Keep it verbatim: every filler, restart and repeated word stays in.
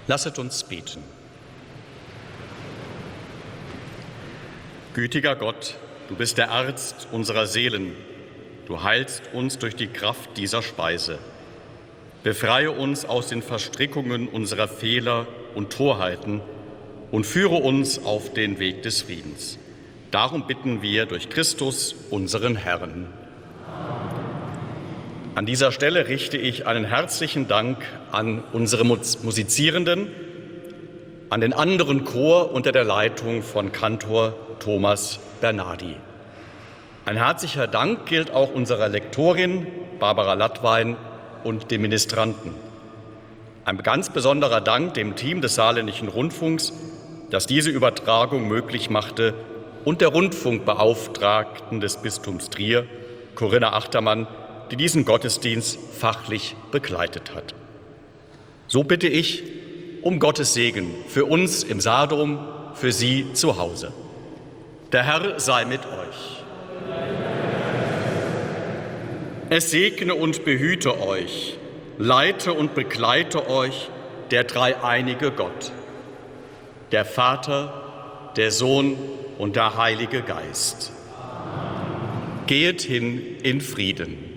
Lasset uns beten. Gütiger Gott, du bist der Arzt unserer Seelen. Du heilst uns durch die Kraft dieser Speise. Befreie uns aus den Verstrickungen unserer Fehler und Torheiten und führe uns auf den Weg des Friedens. Darum bitten wir durch Christus, unseren Herrn. An dieser Stelle richte ich einen herzlichen Dank an unsere Musizierenden, an den anderen Chor unter der Leitung von Kantor Thomas Bernardi. Ein herzlicher Dank gilt auch unserer Lektorin Barbara Lattwein und den Ministranten. Ein ganz besonderer Dank dem Team des Saarländischen Rundfunks, das diese Übertragung möglich machte, und der Rundfunkbeauftragten des Bistums Trier, Corinna Achtermann, die diesen Gottesdienst fachlich begleitet hat. So bitte ich um Gottes Segen für uns im Saardom, für Sie zu Hause. Der Herr sei mit euch. Es segne und behüte euch, leite und begleite euch der dreieinige Gott, der Vater, der Sohn und der Heilige Geist. Gehet hin in Frieden.